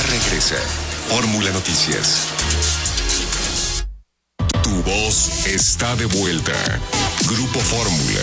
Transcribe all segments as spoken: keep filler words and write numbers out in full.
regresa. Fórmula Noticias. Tu voz está de vuelta. Grupo Fórmula.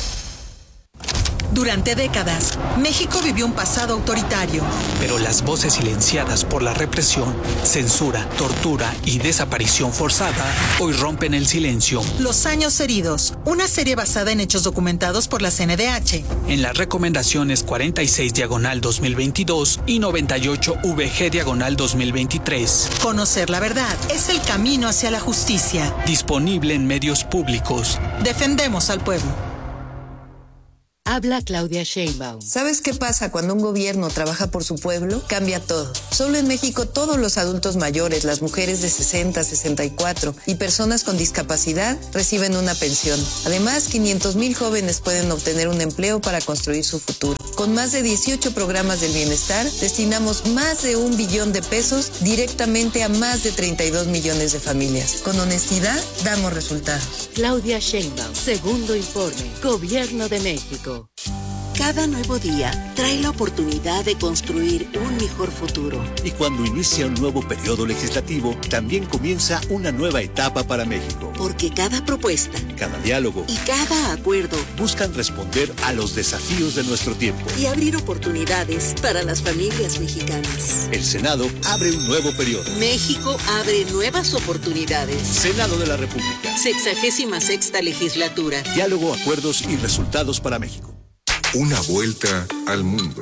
Durante décadas, México vivió un pasado autoritario. Pero las voces silenciadas por la represión, censura, tortura y desaparición forzada hoy rompen el silencio. Los años heridos, una serie basada en hechos documentados por la C N D H. En las recomendaciones cuarenta y seis diagonal dos mil veintidós y noventa y ocho V G diagonal dos mil veintitrés. Conocer la verdad es el camino hacia la justicia. Disponible en medios públicos. Defendemos al pueblo. Habla Claudia Sheinbaum. ¿Sabes qué pasa cuando un gobierno trabaja por su pueblo? Cambia todo. Solo en México todos los adultos mayores, las mujeres de sesenta, sesenta y cuatro y personas con discapacidad reciben una pensión. Además, quinientos mil jóvenes pueden obtener un empleo para construir su futuro. Con más de dieciocho programas del bienestar, destinamos más de un billón de pesos directamente a más de treinta y dos millones de familias. Con honestidad, damos resultados. Claudia Sheinbaum, segundo informe, Gobierno de México. Cada nuevo día trae la oportunidad de construir un mejor futuro. Y cuando inicia un nuevo periodo legislativo, también comienza una nueva etapa para México. Porque cada propuesta, cada diálogo y cada acuerdo buscan responder a los desafíos de nuestro tiempo y abrir oportunidades para las familias mexicanas. El Senado abre un nuevo periodo. México abre nuevas oportunidades. Senado de la República. Sexagésima sexta legislatura. Diálogo, acuerdos y resultados para México. Una vuelta al mundo.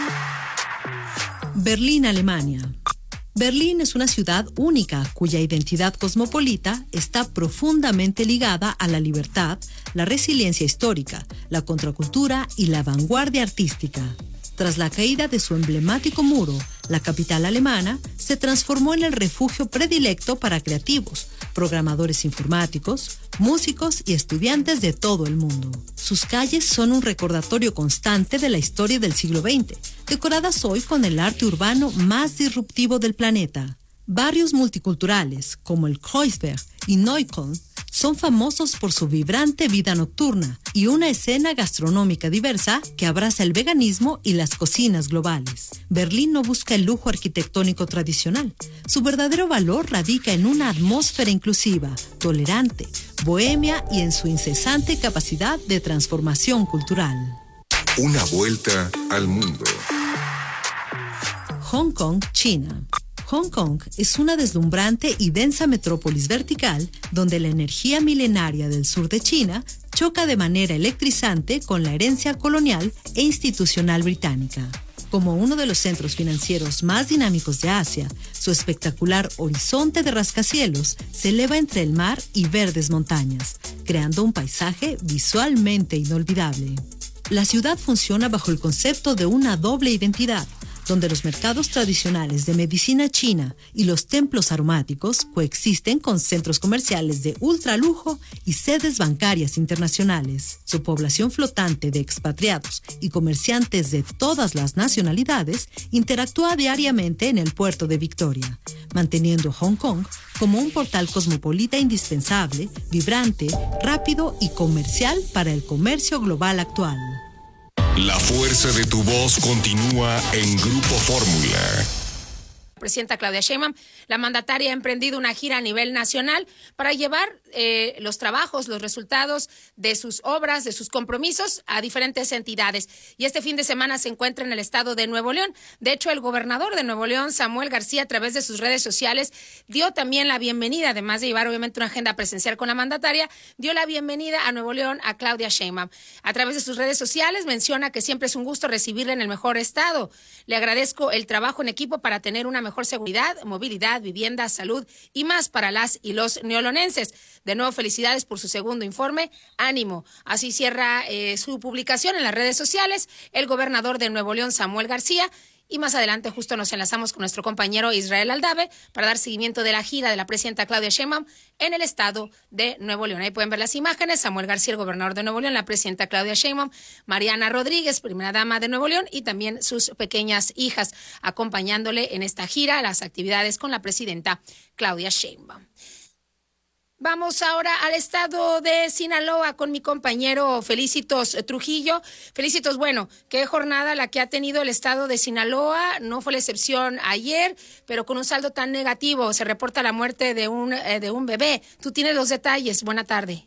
Berlín, Alemania. Berlín es una ciudad única cuya identidad cosmopolita está profundamente ligada a la libertad, la resiliencia histórica, la contracultura y la vanguardia artística. Tras la caída de su emblemático muro, la capital alemana se transformó en el refugio predilecto para creativos, programadores informáticos, músicos y estudiantes de todo el mundo. Sus calles son un recordatorio constante de la historia del siglo veinte, decoradas hoy con el arte urbano más disruptivo del planeta. Barrios multiculturales, como el Kreuzberg y Neukölln, son famosos por su vibrante vida nocturna y una escena gastronómica diversa que abraza el veganismo y las cocinas globales. Berlín no busca el lujo arquitectónico tradicional. Su verdadero valor radica en una atmósfera inclusiva, tolerante, bohemia y en su incesante capacidad de transformación cultural. Una vuelta al mundo. Hong Kong, China. Hong Kong es una deslumbrante y densa metrópolis vertical donde la energía milenaria del sur de China choca de manera electrizante con la herencia colonial e institucional británica. Como uno de los centros financieros más dinámicos de Asia, su espectacular horizonte de rascacielos se eleva entre el mar y verdes montañas, creando un paisaje visualmente inolvidable. La ciudad funciona bajo el concepto de una doble identidad, donde los mercados tradicionales de medicina china y los templos aromáticos coexisten con centros comerciales de ultralujo y sedes bancarias internacionales. Su población flotante de expatriados y comerciantes de todas las nacionalidades interactúa diariamente en el puerto de Victoria, manteniendo Hong Kong como un portal cosmopolita indispensable, vibrante, rápido y comercial para el comercio global actual. La fuerza de tu voz continúa en Grupo Fórmula. Presidenta Claudia Sheinbaum, la mandataria ha emprendido una gira a nivel nacional para llevar eh, los trabajos, los resultados de sus obras, de sus compromisos a diferentes entidades. Y este fin de semana se encuentra en el estado de Nuevo León. De hecho, el gobernador de Nuevo León, Samuel García, a través de sus redes sociales, dio también la bienvenida, además de llevar obviamente una agenda presencial con la mandataria, dio la bienvenida a Nuevo León a Claudia Sheinbaum. A través de sus redes sociales menciona que siempre es un gusto recibirla en el mejor estado. Le agradezco el trabajo en equipo para tener una mejor seguridad, movilidad, vivienda, salud y más para las y los neolonenses. De nuevo, felicidades por su segundo informe. Ánimo. Así cierra eh, su publicación en las redes sociales el gobernador de Nuevo León, Samuel García. Y más adelante justo nos enlazamos con nuestro compañero Israel Aldave para dar seguimiento de la gira de la presidenta Claudia Sheinbaum en el estado de Nuevo León. Ahí pueden ver las imágenes. Samuel García, el gobernador de Nuevo León, la presidenta Claudia Sheinbaum, Mariana Rodríguez, primera dama de Nuevo León, y también sus pequeñas hijas acompañándole en esta gira a las actividades con la presidenta Claudia Sheinbaum. Vamos ahora al estado de Sinaloa con mi compañero Felicitos Trujillo. Felicitos, bueno, qué jornada la que ha tenido el estado de Sinaloa. No fue la excepción ayer, pero con un saldo tan negativo. Se reporta la muerte de un, eh, de un bebé. Tú tienes los detalles. Buena tarde.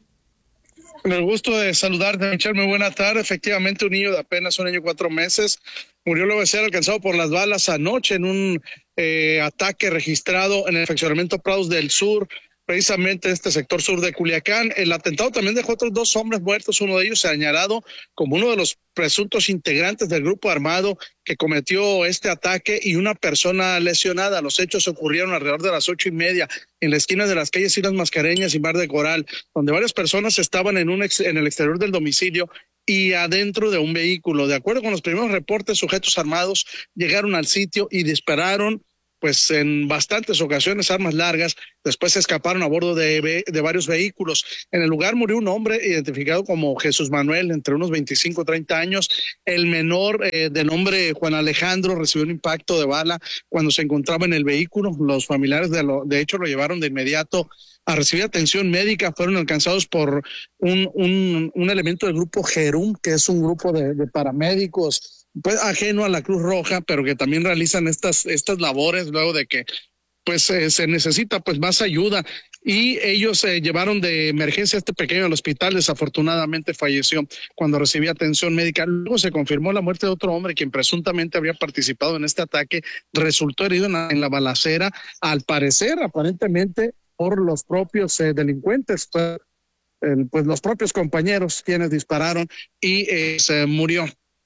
Con el gusto de saludarte, Michelle. Muy buena tarde. Efectivamente, un niño de apenas un año y cuatro meses murió luego de ser alcanzado por las balas anoche en un eh, ataque registrado en el fraccionamiento Prados del Sur, precisamente este sector sur de Culiacán. El atentado también dejó otros dos hombres muertos, uno de ellos señalado como uno de los presuntos integrantes del grupo armado que cometió este ataque y una persona lesionada. Los hechos ocurrieron alrededor de las ocho y media en la esquina de las calles Islas Mascareñas y Mar de Coral, donde varias personas estaban en, un ex, en el exterior del domicilio y adentro de un vehículo. De acuerdo con los primeros reportes, sujetos armados llegaron al sitio y dispararon pues en bastantes ocasiones armas largas. Después se escaparon a bordo de, de varios vehículos. En el lugar murió un hombre identificado como Jesús Manuel, entre unos veinticinco, treinta años. El menor eh, de nombre Juan Alejandro recibió un impacto de bala cuando se encontraba en el vehículo. Los familiares de, lo, de hecho lo llevaron de inmediato a recibir atención médica. Fueron alcanzados por un, un, un elemento del grupo Jerum, que es un grupo de, de paramédicos pues ajeno a la Cruz Roja, pero que también realizan estas estas labores luego de que pues eh, se necesita pues más ayuda, y ellos eh, llevaron de emergencia a este pequeño al hospital. Desafortunadamente falleció cuando recibía atención médica. Luego se confirmó la muerte de otro hombre quien presuntamente habría participado en este ataque. Resultó herido en la, en la balacera, al parecer aparentemente por los propios eh, delincuentes, pues, eh, pues los propios compañeros quienes dispararon, y eh, se murió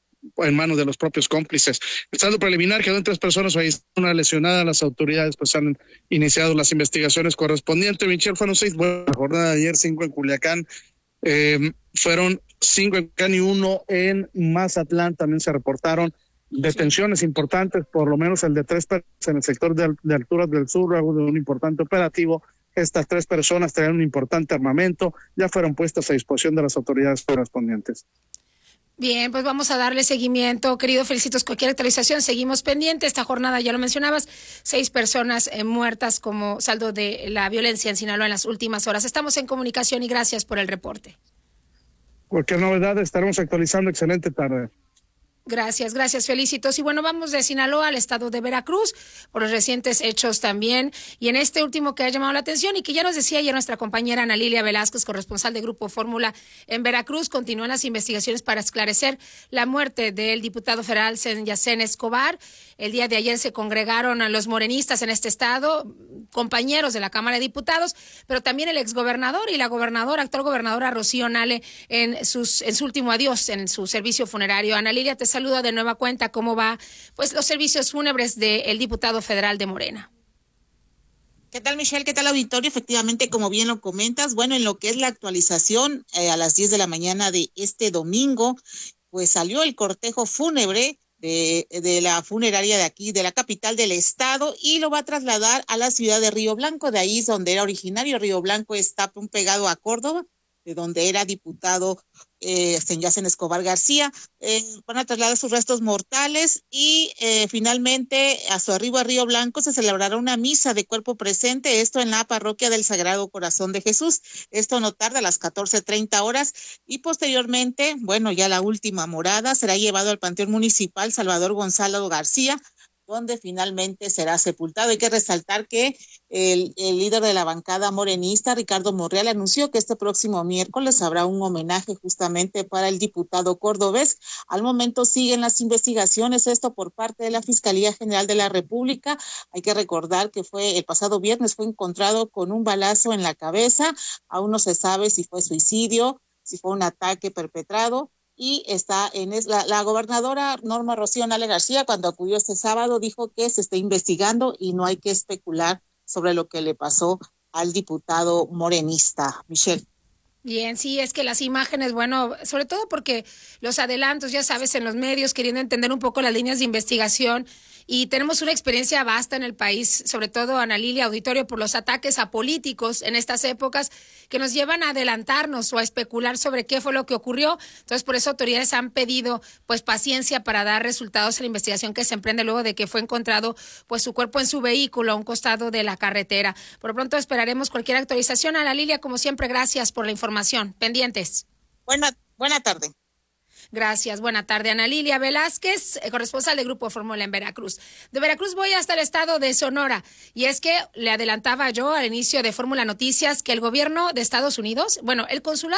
en manos de los propios cómplices. El saldo preliminar quedó en tres personas, ahí una lesionada. Las autoridades pues han iniciado las investigaciones correspondientes. Michelle, fueron seis, bueno, la jornada de ayer, cinco en Culiacán, eh, fueron cinco en Culiacán y uno en Mazatlán. También se reportaron detenciones importantes, por lo menos el de tres personas en el sector de, de Alturas del Sur, luego de un importante operativo. Estas tres personas traían un importante armamento, ya fueron puestas a disposición de las autoridades correspondientes. Bien, pues vamos a darle seguimiento, querido Felicitos. Cualquier actualización, seguimos pendiente. Esta jornada, ya lo mencionabas, seis personas eh, muertas como saldo de la violencia en Sinaloa en las últimas horas. Estamos en comunicación y gracias por el reporte. Cualquier novedad estaremos actualizando. Excelente tarde. Gracias, gracias, Felicitos. Y bueno, vamos de Sinaloa al estado de Veracruz por los recientes hechos también. Y en este último que ha llamado la atención y que ya nos decía ayer nuestra compañera Ana Lilia Velázquez, corresponsal de Grupo Fórmula en Veracruz, continúan las investigaciones para esclarecer la muerte del diputado federal Yacén Escobar. El día de ayer se congregaron a los morenistas en este estado, compañeros de la Cámara de Diputados, pero también el exgobernador y la gobernadora, actual gobernadora Rocío Nale, en, sus, en su último adiós en su servicio funerario. Ana Lilia, te saluda de nueva cuenta. ¿Cómo va pues los servicios fúnebres del diputado federal de Morena? ¿Qué tal, Michelle? ¿Qué tal, auditorio? Efectivamente, como bien lo comentas, bueno, en lo que es la actualización, eh, a las diez de la mañana de este domingo, pues salió el cortejo fúnebre de, de la funeraria de aquí, de la capital del estado, y lo va a trasladar a la ciudad de Río Blanco. De ahí es donde era originario. Río Blanco está un pegado a Córdoba, de donde era diputado eh, Yacén Escobar García. Eh, van a trasladar sus restos mortales y eh, finalmente a su arribo a Río Blanco se celebrará una misa de cuerpo presente, esto en la parroquia del Sagrado Corazón de Jesús. Esto no tarda, a las catorce treinta horas, y posteriormente, bueno, ya la última morada, será llevado al Panteón Municipal Salvador Gonzalo García, donde finalmente será sepultado. Hay que resaltar que el, el líder de la bancada morenista, Ricardo Monreal, anunció que este próximo miércoles habrá un homenaje justamente para el diputado cordobés. Al momento siguen las investigaciones, esto por parte de la Fiscalía General de la República. Hay que recordar que fue el pasado viernes, fue encontrado con un balazo en la cabeza. Aún no se sabe si fue suicidio, si fue un ataque perpetrado. Y está en es, la, la gobernadora Norma Rocío Nale García, cuando acudió este sábado, dijo que se está investigando y no hay que especular sobre lo que le pasó al diputado morenista. Michelle. Bien, sí, es que las imágenes, bueno, sobre todo porque los adelantos, ya sabes, en los medios, queriendo entender un poco las líneas de investigación, y tenemos una experiencia vasta en el país, sobre todo, Ana Lilia, auditorio, por los ataques a políticos en estas épocas, que que nos llevan a adelantarnos o a especular sobre qué fue lo que ocurrió. Entonces, por eso autoridades han pedido pues paciencia para dar resultados a la investigación que se emprende luego de que fue encontrado pues su cuerpo en su vehículo a un costado de la carretera. Por lo pronto esperaremos cualquier actualización. Ana Lilia, como siempre, gracias por la información. Pendientes. Buena, buena tarde. Gracias. Buena tarde, Ana Lilia Velázquez, corresponsal del Grupo Fórmula en Veracruz. De Veracruz voy hasta el estado de Sonora. Y es que le adelantaba yo al inicio de Fórmula Noticias que el gobierno de Estados Unidos, bueno, el consulado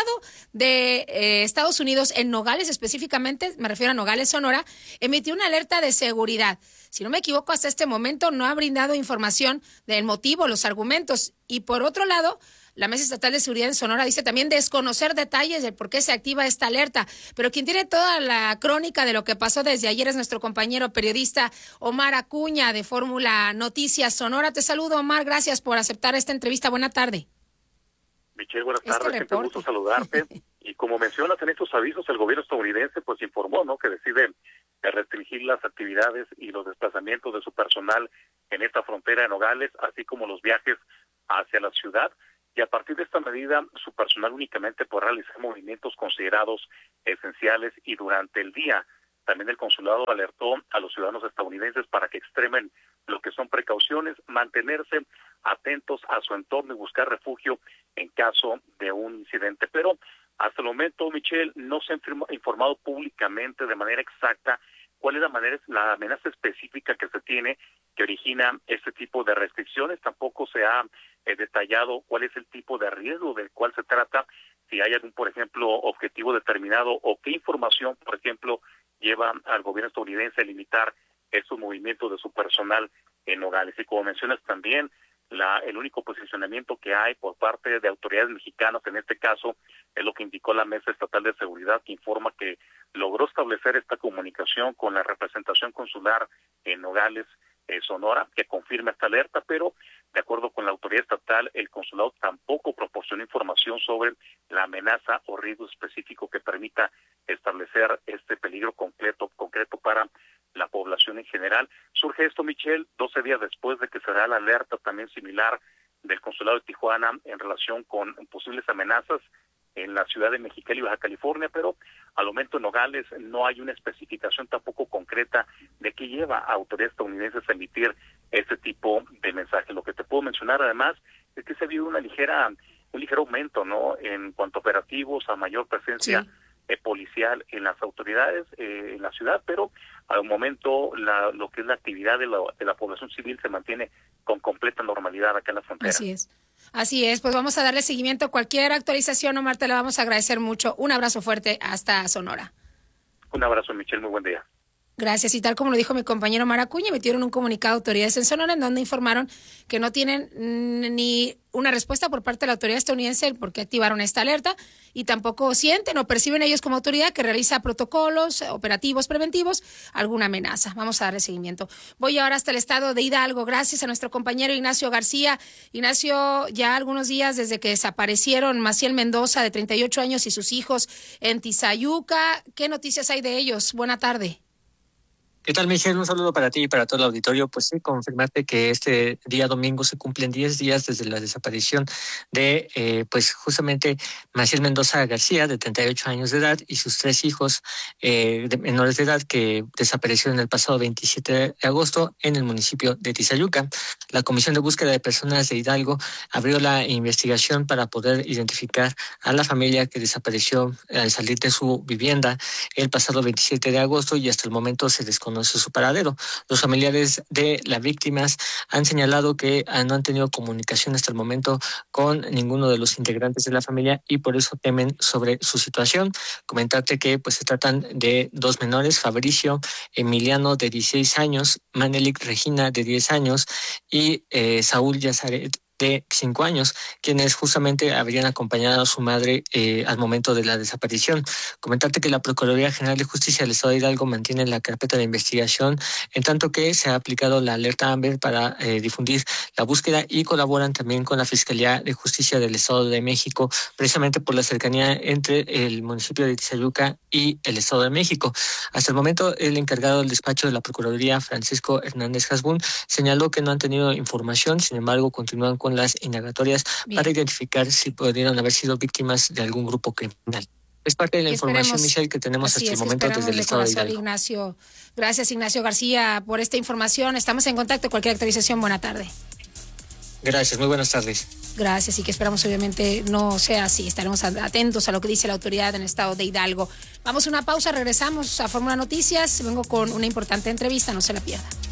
de eh, Estados Unidos en Nogales específicamente, me refiero a Nogales, Sonora, emitió una alerta de seguridad. Si no me equivoco, hasta este momento no ha brindado información del motivo, los argumentos. Y por otro lado, la Mesa Estatal de Seguridad en Sonora dice también desconocer detalles de por qué se activa esta alerta. Pero quien tiene toda la crónica de lo que pasó desde ayer es nuestro compañero periodista Omar Acuña de Fórmula Noticias Sonora. Te saludo, Omar. Gracias por aceptar esta entrevista. Buena tarde. Michelle, buenas tardes. Este Siempre gusto saludarte. Y como mencionas en estos avisos, el gobierno estadounidense pues informó, ¿no?, que decide restringir las actividades y los desplazamientos de su personal en esta frontera de Nogales, así como los viajes hacia la ciudad. Y a partir de esta medida, su personal únicamente podrá realizar movimientos considerados esenciales y durante el día. También el consulado alertó a los ciudadanos estadounidenses para que extremen lo que son precauciones, mantenerse atentos a su entorno y buscar refugio en caso de un incidente. Pero hasta el momento, Michelle, no se ha informado públicamente de manera exacta cuál es la manera, la amenaza específica que se tiene que origina este tipo de restricciones. Tampoco se ha eh, detallado cuál es el tipo de riesgo del cual se trata, si hay algún, por ejemplo, objetivo determinado o qué información, por ejemplo, lleva al gobierno estadounidense a limitar estos movimientos de su personal en Nogales. Y como mencionas también, la, el único posicionamiento que hay por parte de autoridades mexicanas, en este caso, es lo que indicó la Mesa Estatal de Seguridad, que informa que logró establecer esta comunicación con la representación consular en Nogales, eh, Sonora, que confirma esta alerta, pero de acuerdo con la autoridad estatal, el consulado tampoco proporcionó información sobre la amenaza o riesgo específico que permita establecer este peligro concreto, concreto para la población en general. Surge esto, Michelle, doce días después de que se da la alerta también similar del consulado de Tijuana en relación con posibles amenazas en la ciudad de Mexicali, Baja California, pero al momento en Nogales no hay una especificación tampoco concreta de qué lleva a autoridades estadounidenses a emitir este tipo de mensaje. Lo que te puedo mencionar además es que se ha habido una ligera, un ligero aumento, ¿no?, en cuanto a operativos, a mayor presencia sí. eh, policial en las autoridades eh, en la ciudad, pero al momento la, lo que es la actividad de la, de la población civil se mantiene con completa normalidad acá en la frontera. Así es. Así es, pues vamos a darle seguimiento a cualquier actualización, Omar, te la vamos a agradecer mucho. Un abrazo fuerte hasta Sonora. Un abrazo, Michelle, muy buen día. Gracias. Y tal como lo dijo mi compañero Maracuña, emitieron un comunicado a autoridades en Sonora en donde informaron que no tienen ni una respuesta por parte de la autoridad estadounidense por qué activaron esta alerta y tampoco sienten o perciben ellos como autoridad que realiza protocolos operativos preventivos alguna amenaza. Vamos a darle seguimiento. Voy ahora hasta el estado de Hidalgo, gracias a nuestro compañero Ignacio García. Ignacio, ya algunos días desde que desaparecieron Maciel Mendoza, de treinta y ocho años, y sus hijos en Tizayuca. ¿Qué noticias hay de ellos? Buena tarde. ¿Qué tal, Michelle? Un saludo para ti y para todo el auditorio. Pues sí, confirmarte que este día domingo se cumplen diez días desde la desaparición de, eh, pues justamente, Maciel Mendoza García, de treinta y ocho años de edad, y sus tres hijos eh, de menores de edad que desaparecieron el pasado veintisiete de agosto en el municipio de Tizayuca. La Comisión de Búsqueda de Personas de Hidalgo abrió la investigación para poder identificar a la familia que desapareció al salir de su vivienda el pasado veintisiete de agosto y hasta el momento se desconoce su paradero. Los familiares de las víctimas han señalado que no han tenido comunicación hasta el momento con ninguno de los integrantes de la familia y por eso temen sobre su situación. Comentarte que pues se tratan de dos menores, Fabricio Emiliano, de dieciséis años, Manelik Regina, de diez años, y eh, Saúl Yazaret, de cinco años, quienes justamente habrían acompañado a su madre eh, al momento de la desaparición. Comentarte que la Procuraduría General de Justicia del Estado de Hidalgo mantiene la carpeta de investigación, en tanto que se ha aplicado la alerta Amber para eh, difundir la búsqueda y colaboran también con la Fiscalía de Justicia del Estado de México, precisamente por la cercanía entre el municipio de Tizayuca y el Estado de México. Hasta el momento, el encargado del despacho de la Procuraduría, Francisco Hernández Hasbún, señaló que no han tenido información, sin embargo, continúan con con las indagatorias Bien. para identificar si pudieron haber sido víctimas de algún grupo criminal. Es parte de la información, Michelle, que tenemos hasta el momento desde el estado de Hidalgo. Ignacio. Gracias, Ignacio García, por esta información. Estamos en contacto. Cualquier actualización, buena tarde. Gracias, muy buenas tardes. Gracias, y que esperamos obviamente no sea así. Estaremos atentos a lo que dice la autoridad en el estado de Hidalgo. Vamos a una pausa, regresamos a Fórmula Noticias. Vengo con una importante entrevista, no se la pierda.